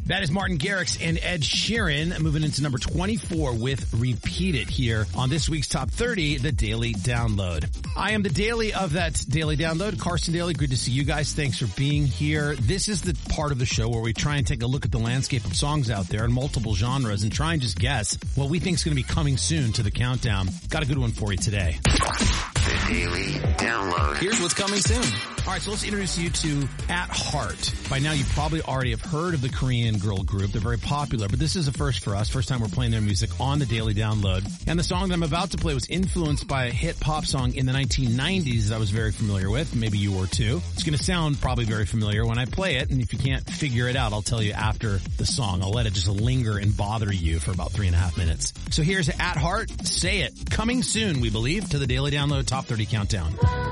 That is Martin Garrix and Ed Sheeran moving into number 24 with Repeat It here on this week's Top 30, the Daily Download. I am the Daily of that Daily Download, Carson Daly. Good to see you guys. Thanks for being here. This is the part of the show where we try and take a look at the landscape of songs out there in multiple genres and try and just guess what we think is going to be coming soon to the countdown. Got a good one for you today. The Daily Download. Here's what's coming soon. All right, so let's introduce you to At Heart. By now, you probably already have heard of the Korean girl group. They're very popular, but this is a first for us. First time we're playing their music on the Daily Download. And the song that I'm about to play was influenced by a hit pop song in the 1990s that I was very familiar with. Maybe you were too. It's going to sound probably very familiar when I play it, and if you can't figure it out, I'll tell you after the song. I'll let it just linger and bother you for about 3.5 minutes. So here's At Heart, Say It. Coming soon, we believe, to the Daily Download Top 30 Countdown.